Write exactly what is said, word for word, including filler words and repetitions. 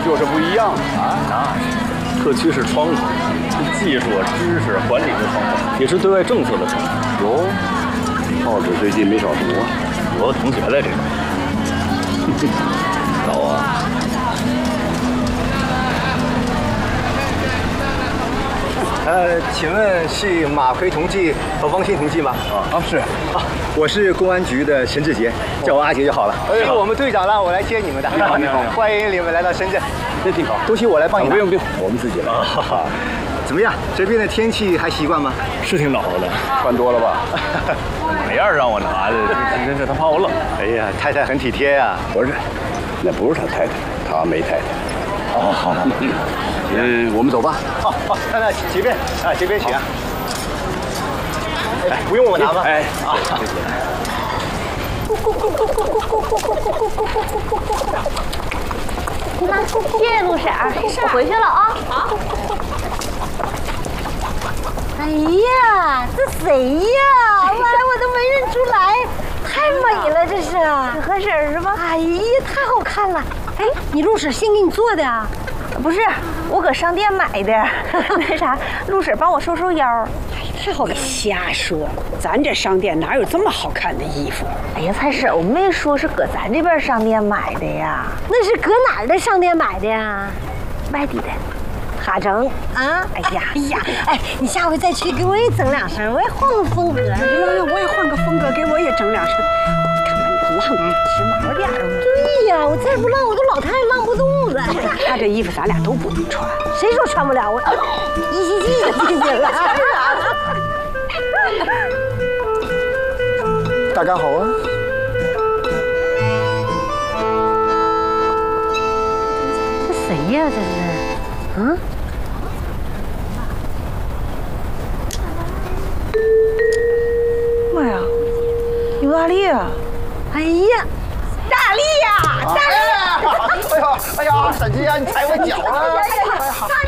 就是不一样啊！那是，特区是窗口，是技术、知识、管理的窗口，也是对外政策的窗口。 哟，报纸最近没少读啊， 我有同学在这边。 早啊！ 呃，请问是马奎同济和汪鑫同济吗？ 啊啊是啊， 我是公安局的陈志杰，叫我阿杰就好了。是我们队长让我来接你们的。 你好，你好， 欢迎你们来到深圳， 这挺好， 多谢我来帮你。 不用不用， 我们自己来。 啊，怎么样？这边的天气还习惯吗？ 是挺暖和的， 穿多了吧？ 哪样让我拿的？真是他怕我冷。 哎呀，太太很体贴呀。 不是，那不是他太太，他没太太。 哦，好好。 嗯，我们走吧。 哦哦，那那随便啊，随便请啊。哎，不用我拿吗？ 哎， 啊。 那谢谢陆婶儿，我回去了啊。好。哎呀，这谁呀？妈呀，我都没认出来，太美了，这是。是何婶儿是吧？哎呀，太好看了。哎，你陆婶新给你做的啊？不是，我搁商店买的。那啥，陆婶帮我收收腰。太好看了！ 瞎说，咱这商店哪有这么好看的衣服？ 哎呀，蔡婶，我没说是搁咱这边商店买的呀。那是搁哪儿的商店买的呀？外地的。哈整啊！哎呀哎呀，哎，你下回再去给我也整两身，我也换个风格。 哎呀，我也换个风格，给我也整两身。看看你浪，时髦点儿。 对呀，我再不浪，我都老太太浪不动了。 他这衣服咱俩都不能穿。 谁说穿不了？我一吸气就进去了。 大家好啊！ 这谁呀？这是？嗯？ 妈呀，有大力啊！ 哎呀，大力呀，大力！ 哎呀，哎呀，沈吉呀，你踩我脚了！